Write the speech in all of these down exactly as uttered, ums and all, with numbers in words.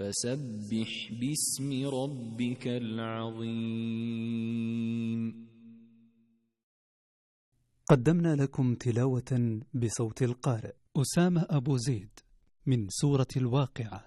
فسبح باسم ربك العظيم. قدمنا لكم تلاوة بصوت القارئ أسامة أبو زيد من سورة الواقعة.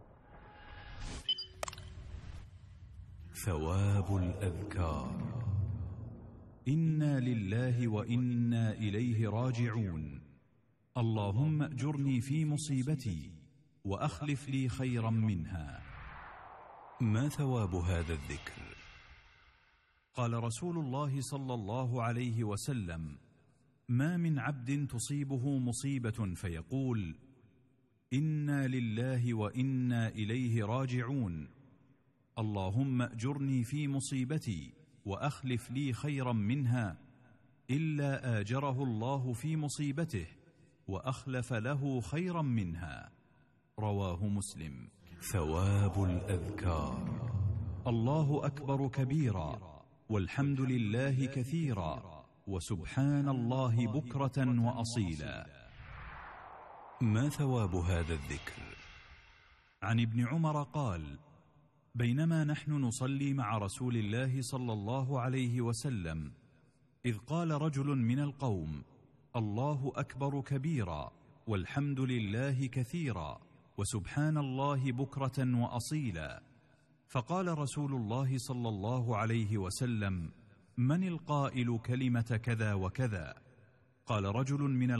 ثواب الأذكار. إنا لله وإنا إليه راجعون. اللهم أجرني في مصيبتي وأخلف لي خيرا منها. ما ثواب هذا الذكر؟ قال رسول الله صلى الله عليه وسلم: ما من عبد تصيبه مصيبة فيقول: إنا لله وإنا إليه راجعون، اللهم أجرني في مصيبتي وأخلف لي خيرا منها، إلا آجره الله في مصيبته وأخلف له خيرا منها. رواه مسلم. ثواب الأذكار. الله أكبر كبيرا، والحمد لله كثيرا، وسبحان الله بكرة وأصيلا. ما ثواب هذا الذكر؟ عن ابن عمر قال: بينما نحن نصلي مع رسول الله صلى الله عليه وسلم إذ قال رجل من القوم: الله أكبر كبيرا، والحمد لله كثيرا، وسبحان الله بكرة وأصيلا. فقال رسول الله صلى الله عليه وسلم: من القائل كلمة كذا وكذا؟ قال رجل من